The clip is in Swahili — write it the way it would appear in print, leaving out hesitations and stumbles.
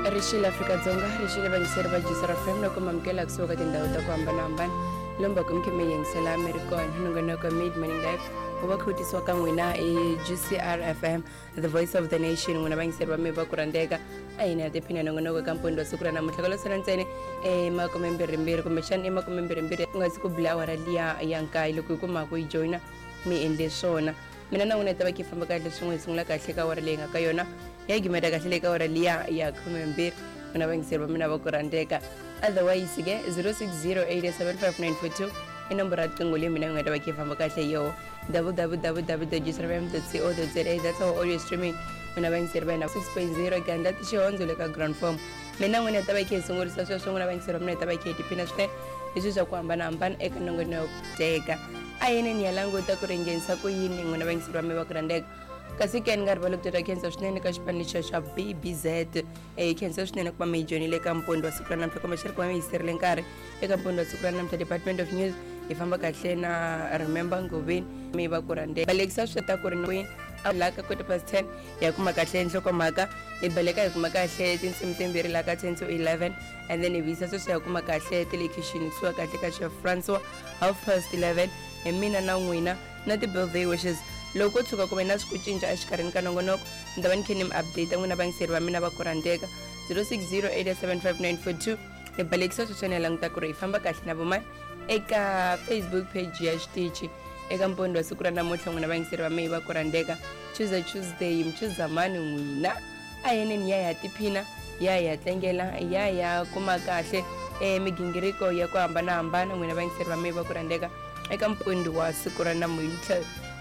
Rishile Afrika-Dzonga, Rishile vangiseri va Jisara FM loko mamukela kusuka tindhawu ta ku hambanahambana lomba ku mikhi mi yingisela American nongonoko Mid Morning Live ku va khutisiwa ka n'wina GCR FM, the voice of the nation. N'wina vangiseri va mi va ku rhandeka a hina tiphina nongonoko ka mpundwa siku ra namuntlha ka losana ntsene makumembirhimbirhi kumbexana makumembirhimbirhi ku nga si ku bula awara liya ya nkaye loko hi kuma ku yi joina mi endle swona. Mina na n'wina ta va ki famba kahle swin'we hi sungula kahle ka awara leyi nga ka yona ya gimeta kahle le ka awara liya ya khumembirhi. N'wina vangiseri va mina va ku rhandeka, otherwise ke 06087592 i nomboro ya riqingho leyi mina nga ta va ki famba kahle yo www.gsrfm.co.za. that's our audio streaming. N'wina vangiseri va hina 6.0 gandla ti xihondzo le ka ground form. Mina n'wina ta va ki hi sungurisa sweswo, n'wina vangiseri va mina ta va ki hi tiphina swinene hi swilo swa ku hambanahambana eka nongonoko teka a yini ni ya languta ku ringhenisa ku yini. N'wina vangiseri va mi va ku rhandeka kasi ke ni nga rivali ku tira khensa swinene ka xipano lexi xa BBZ. Khensa swinene ku va mi joinile ka mpundwa wa siku ra namuntlha kumbexana ku va mi hi sirile nkarhi eka mpundwa wa siku ra namuntlha. Department of News hi famba kahle na Remember Ngobeni mi va ku rhandeka. Balekisa swi ta ku ri kwini a laka 10:15 ya kuma kahle nhlokomhaka hi baleka hi kuma kahle tinsimu timbirhi la ka 10 to 11 and then hi visa sweswi ya kuma kahle television kusuka kahle ka Chef Francois 11:30 hi mina na n'wina na ti-birthday wishes. Loko tshuka ku ve na swi ku cinca exikarhini ka nongonoko ni ta va ni khe ni mi update n'wina vangiseri va mina va ku rhandeka 06087592 hi balekisa sweswi ni languta ku ri hi famba kahle na vomani eka Facebook page ya Xitichi eka mpundwa wa siku ra namuntlha. N'wina vangiseri va mina va ku rhandeka Tuesday mchuzamani n'wina a yeneni ya tiphina ya tlengela ya kuma kahle migingiriko ya ku hambanahambana. N'wina vangiseri va mina va ku rhandeka eka mpundwa wa siku ra namuntlha.